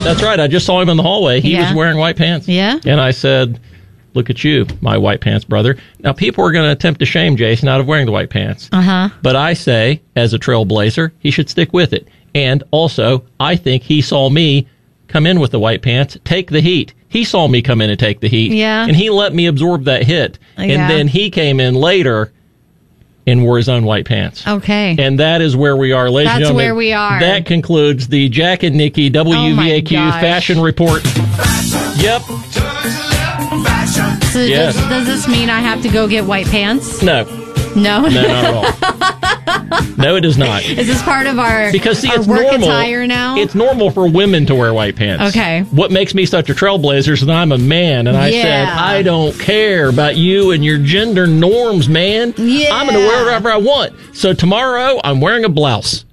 That's right. I just saw him in the hallway. He was wearing white pants. Yeah. And I said, look at you, my white pants brother. Now, people are going to attempt to shame Jason out of wearing the white pants. Uh-huh. But I say, as a trailblazer, he should stick with it. And also, I think he saw me come in with the white pants, take the heat. He saw me come in and take the heat. Yeah. And he let me absorb that hit. Yeah. And then he came in later and wore his own white pants. Okay. And that is where we are, ladies and gentlemen. That's where we are. That concludes the Jack and Nikki WVAQ Fashion Report. Yep. So does this mean I have to go get white pants? No. No? No, not at all. No, it is not. Is this part of our, because, our it's work normal, attire now? It's normal for women to wear white pants. Okay. What makes me such a trailblazer is that I'm a man, and I said, I don't care about you and your gender norms, man. Yeah. I'm going to wear whatever I want. So tomorrow, I'm wearing a blouse.